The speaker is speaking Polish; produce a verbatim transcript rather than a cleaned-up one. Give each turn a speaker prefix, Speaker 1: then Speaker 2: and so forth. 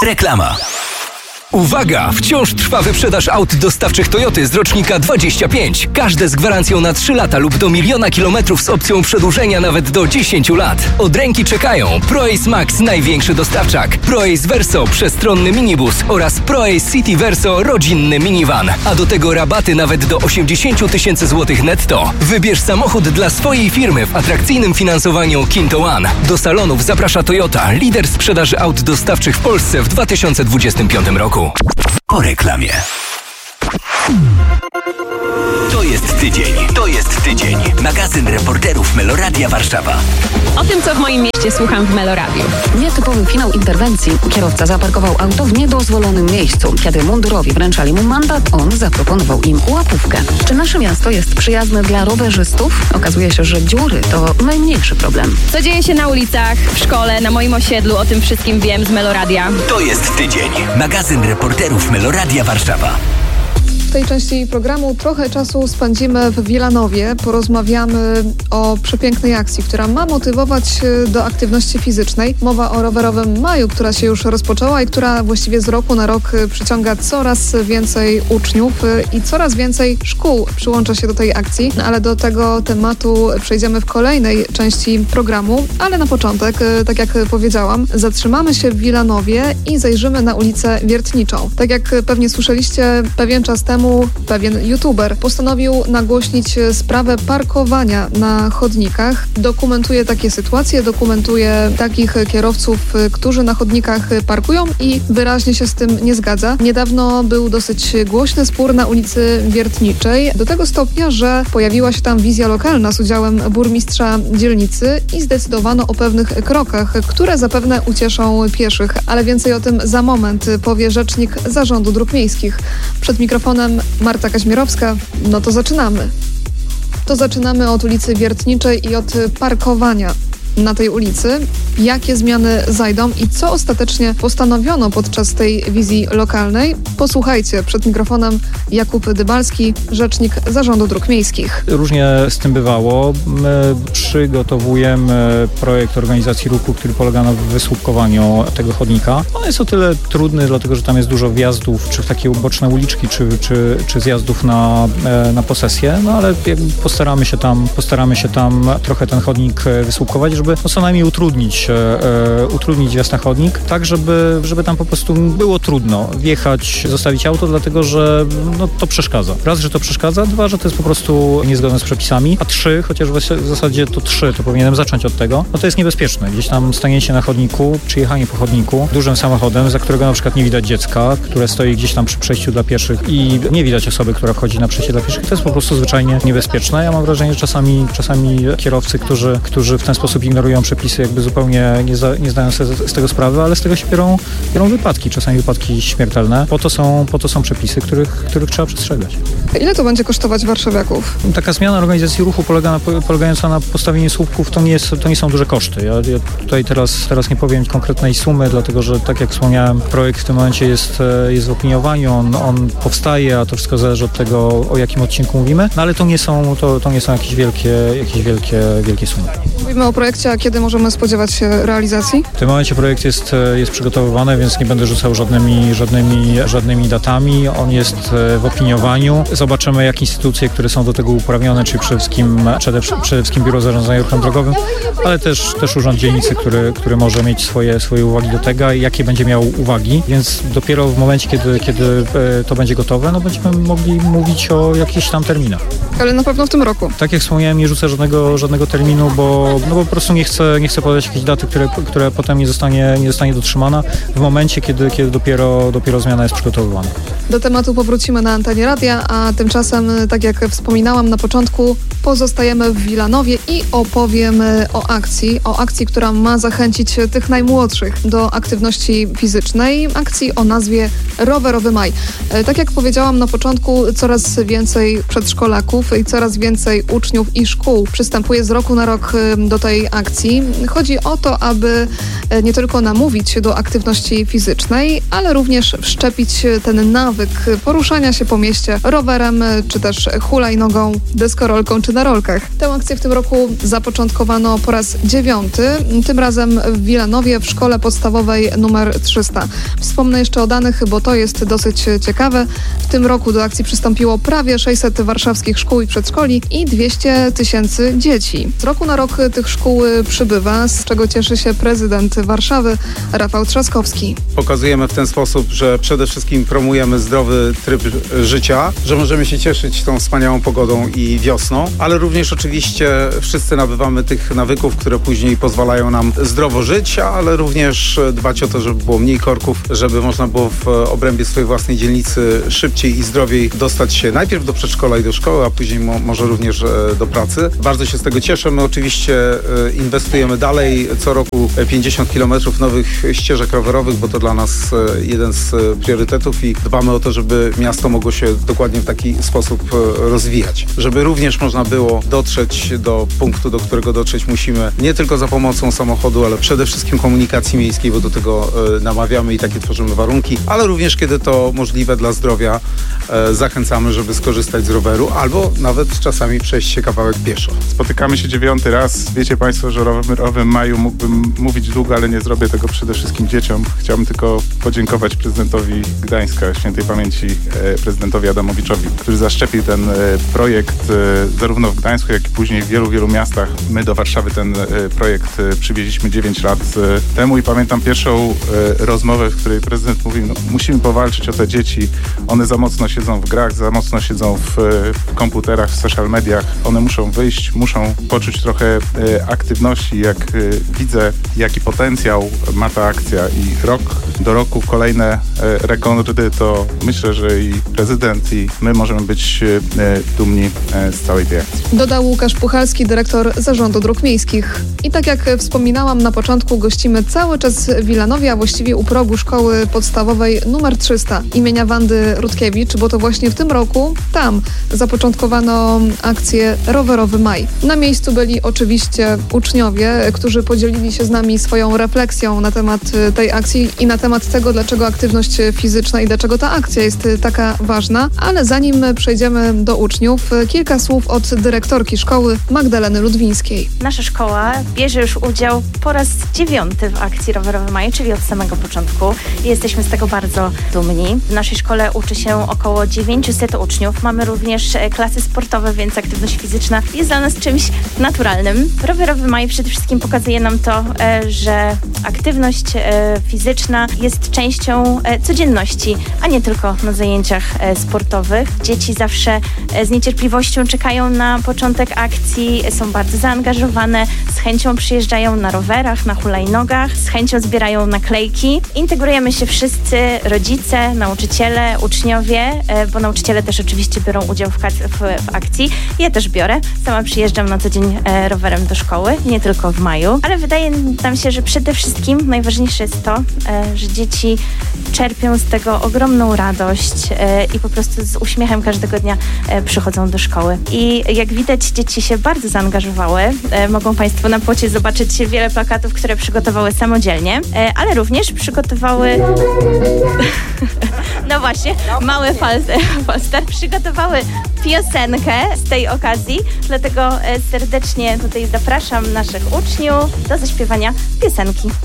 Speaker 1: Reklama. Uwaga! Wciąż trwa wyprzedaż aut dostawczych Toyoty z rocznika dwadzieścia pięć. Każde z gwarancją na trzy lata lub do miliona kilometrów z opcją przedłużenia nawet do dziesięć lat. Od ręki czekają ProAce Max, największy dostawczak, ProAce Verso, przestronny minibus oraz ProAce City Verso, rodzinny minivan. A do tego rabaty nawet do osiemdziesiąt tysięcy złotych netto. Wybierz samochód dla swojej firmy w atrakcyjnym finansowaniu Kinto One. Do salonów zaprasza Toyota, lider sprzedaży aut dostawczych w Polsce w dwa tysiące dwudziestym piątym roku. Po reklamie. To jest tydzień. To jest tydzień. Magazyn reporterów Meloradia Warszawa.
Speaker 2: O tym, co w moim mieście słucham w Meloradiu.
Speaker 3: Nietypowy finał interwencji. Kierowca zaparkował auto w niedozwolonym miejscu. Kiedy mundurowi wręczali mu mandat, on zaproponował im łapówkę. Czy nasze miasto jest przyjazne dla rowerzystów? Okazuje się, że dziury to najmniejszy problem.
Speaker 2: Co dzieje się na ulicach, w szkole, na moim osiedlu, o tym wszystkim wiem z Meloradia.
Speaker 1: To jest tydzień. Magazyn reporterów Meloradia Warszawa.
Speaker 4: W tej części programu trochę czasu spędzimy w Wilanowie. Porozmawiamy o przepięknej akcji, która ma motywować do aktywności fizycznej. Mowa o rowerowym maju, która się już rozpoczęła i która właściwie z roku na rok przyciąga coraz więcej uczniów i coraz więcej szkół przyłącza się do tej akcji. Ale do tego tematu przejdziemy w kolejnej części programu. Ale na początek, tak jak powiedziałam, zatrzymamy się w Wilanowie i zajrzymy na ulicę Wiertniczą. Tak jak pewnie słyszeliście, pewien czas temu pewien youtuber postanowił nagłośnić sprawę parkowania na chodnikach. Dokumentuje takie sytuacje, dokumentuje takich kierowców, którzy na chodnikach parkują i wyraźnie się z tym nie zgadza. Niedawno był dosyć głośny spór na ulicy Wiertniczej, do tego stopnia, że pojawiła się tam wizja lokalna z udziałem burmistrza dzielnicy i zdecydowano o pewnych krokach, które zapewne ucieszą pieszych, ale więcej o tym za moment powie rzecznik Zarządu Dróg Miejskich. Przed mikrofonem Marta Kaźmierowska. No to zaczynamy. To zaczynamy od ulicy Wiertniczej i od parkowania na tej ulicy. Jakie zmiany zajdą i co ostatecznie postanowiono podczas tej wizji lokalnej? Posłuchajcie. Przed mikrofonem Jakub Dybalski, rzecznik Zarządu Dróg Miejskich.
Speaker 5: Różnie z tym bywało. My przygotowujemy projekt organizacji ruchu, który polega na wysłupkowaniu tego chodnika. On jest o tyle trudny, dlatego że tam jest dużo wjazdów, czy w takie boczne uliczki, czy, czy, czy zjazdów na, na posesję, no ale postaramy się tam, postaramy się tam trochę ten chodnik wysłupkować, żeby no co najmniej utrudnić, e, utrudnić wjazd na chodnik, tak żeby, żeby tam po prostu było trudno wjechać, zostawić auto, dlatego że no, to przeszkadza. Raz, że to przeszkadza, dwa, że to jest po prostu niezgodne z przepisami, a trzy, chociaż w zasadzie to trzy, to powinienem zacząć od tego, no to jest niebezpieczne. Gdzieś tam staniecie na chodniku, czy jechanie po chodniku dużym samochodem, za którego na przykład nie widać dziecka, które stoi gdzieś tam przy przejściu dla pieszych i nie widać osoby, która wchodzi na przejście dla pieszych, to jest po prostu zwyczajnie niebezpieczne. Ja mam wrażenie, że czasami, czasami kierowcy, którzy, którzy w ten sposób ignorują przepisy, jakby zupełnie nie, za, nie zdają sobie z, z tego sprawy, ale z tego się biorą, biorą wypadki, czasami wypadki śmiertelne. Po to są, po to są przepisy, których, których trzeba przestrzegać.
Speaker 4: Ile to będzie kosztować warszawiaków?
Speaker 5: Taka zmiana organizacji ruchu polega na, polegająca na postawieniu słupków, to nie, jest, to nie są duże koszty. Ja, ja tutaj teraz, teraz nie powiem konkretnej sumy, dlatego że tak jak wspomniałem, projekt w tym momencie jest, jest w opiniowaniu, on, on powstaje, a to wszystko zależy od tego, o jakim odcinku mówimy, no ale to nie są, to, to nie są jakieś wielkie, jakieś wielkie, wielkie sumy.
Speaker 4: Mówimy o projekcie, a kiedy możemy spodziewać się realizacji?
Speaker 5: W tym momencie projekt jest, jest przygotowywany, więc nie będę rzucał żadnymi, żadnymi, żadnymi datami. On jest w opiniowaniu. Zobaczymy, jak instytucje, które są do tego uprawnione, czyli przede wszystkim, przede, przede wszystkim Biuro Zarządzania Ruchem Drogowym, ale też, też Urząd Dzielnicy, który, który może mieć swoje, swoje uwagi do tego i jakie będzie miał uwagi. Więc dopiero w momencie, kiedy, kiedy to będzie gotowe, no będziemy mogli mówić o jakichś tam terminach.
Speaker 4: Ale na pewno w tym roku.
Speaker 5: Tak jak wspomniałem, nie rzucę żadnego, żadnego terminu, bo, no bo po prostu nie chcę, nie chcę podać jakiejś daty, które, która potem nie zostanie, nie zostanie dotrzymana w momencie, kiedy, kiedy dopiero, dopiero zmiana jest przygotowywana.
Speaker 4: Do tematu powrócimy na antenie radia, a tymczasem, tak jak wspominałam na początku, pozostajemy w Wilanowie i opowiemy o akcji, o akcji, która ma zachęcić tych najmłodszych do aktywności fizycznej, akcji o nazwie Rowerowy Maj. Tak jak powiedziałam na początku, coraz więcej przedszkolaków rowerów i coraz więcej uczniów i szkół przystępuje z roku na rok do tej akcji. Chodzi o to, aby nie tylko namówić do aktywności fizycznej, ale również wszczepić ten nawyk poruszania się po mieście rowerem, czy też hulajnogą, deskorolką, czy na rolkach. Tę akcję w tym roku zapoczątkowano po raz dziewiąty, tym razem w Wilanowie w szkole podstawowej numer trzysta. Wspomnę jeszcze o danych, bo to jest dosyć ciekawe. W tym roku do akcji przystąpiło prawie sześćset warszawskich szkół i przedszkoli i dwieście tysięcy dzieci. Z roku na rok tych szkół przybywa, z czego cieszy się prezydent Warszawy Rafał Trzaskowski.
Speaker 6: Pokazujemy w ten sposób, że przede wszystkim promujemy zdrowy tryb życia, że możemy się cieszyć tą wspaniałą pogodą i wiosną, ale również oczywiście wszyscy nabywamy tych nawyków, które później pozwalają nam zdrowo żyć, ale również dbać o to, żeby było mniej korków, żeby można było w obrębie swojej własnej dzielnicy szybciej i zdrowiej dostać się najpierw do przedszkola i do szkoły, a później mo- może również do pracy. Bardzo się z tego cieszę. My oczywiście inwestujemy dalej. Co roku pięćdziesiąt kilometrów nowych ścieżek rowerowych, bo to dla nas jeden z priorytetów i dbamy o to, żeby miasto mogło się dokładnie w taki sposób rozwijać. Żeby również można było dotrzeć do punktu, do którego dotrzeć musimy nie tylko za pomocą samochodu, ale przede wszystkim komunikacji miejskiej, bo do tego namawiamy i takie tworzymy warunki, ale również kiedy to możliwe dla zdrowia zachęcamy, żeby skorzystać z roweru albo nawet czasami przejść się kawałek pieszo.
Speaker 7: Spotykamy się dziewiąty raz. Wiecie Państwo, że o rowerowym maju mógłbym mówić długo, ale nie zrobię tego przede wszystkim dzieciom. Chciałbym tylko podziękować prezydentowi Gdańska, świętej pamięci prezydentowi Adamowiczowi, który zaszczepił ten projekt zarówno w Gdańsku, jak i później w wielu, wielu miastach. My do Warszawy ten projekt przywieźliśmy dziewięć lat temu i pamiętam pierwszą rozmowę, w której prezydent mówił, no, musimy powalczyć o te dzieci. One za mocno siedzą w grach, za mocno siedzą w, w komputerach, w social mediach. One muszą wyjść, muszą poczuć trochę aktywności. Jak widzę, jaki potencjał ma ta akcja i rok do roku kolejne rekordy, to myślę, że i prezydent, i my możemy być dumni z całej tej akcji.
Speaker 4: Dodał Łukasz Puchalski, dyrektor Zarządu Dróg Miejskich. I tak jak wspominałam na początku, gościmy cały czas w Wilanowie, a właściwie u progu szkoły podstawowej numer trzysta imienia Wandy Rutkiewicz, bo to właśnie w tym roku tam zapoczątkowano akcję Rowerowy Maj. Na miejscu byli oczywiście uczniowie, którzy podzielili się z nami swoją refleksją na temat tej akcji i na temat tego, dlaczego aktywność fizyczna i dlaczego ta akcja jest taka ważna. Ale zanim przejdziemy do uczniów, kilka słów od dyrektorki szkoły Magdaleny Ludwińskiej.
Speaker 8: Nasza szkoła bierze już udział po raz dziewiąty w akcji Rowerowy Maj, czyli od samego początku. I jesteśmy z tego bardzo dumni. W naszej szkole uczy się około dziewięćset uczniów. Mamy również klasy sportowe, więc aktywność fizyczna jest dla nas czymś naturalnym. Rowerowy Maj przede wszystkim pokazuje nam to, że aktywność fizyczna jest częścią codzienności, a nie tylko na zajęciach sportowych. Dzieci zawsze z niecierpliwością czekają na początek akcji, są bardzo zaangażowane, z chęcią przyjeżdżają na rowerach, na hulajnogach, z chęcią zbierają naklejki. Integrujemy się wszyscy, rodzice, nauczyciele, uczniowie, bo nauczyciele też oczywiście biorą udział w, w, w akcji. Ja też biorę. Sama przyjeżdżam na co dzień rowerem do szkoły, nie tylko w maju, ale wydaje nam się, że przede wszystkim najważniejsze jest to, że dzieci czerpią z tego ogromną radość i po prostu z uśmiechem każdego dnia przychodzą do szkoły. I jak widać, dzieci się bardzo zaangażowały. Mogą Państwo na płocie zobaczyć wiele plakatów, które przygotowały samodzielnie, ale również przygotowały no właśnie, mały falster. Przygotowały piosenkę z tej okazji, dlatego serdecznie tutaj zapraszam naszych uczniów do zaśpiewania piosenki.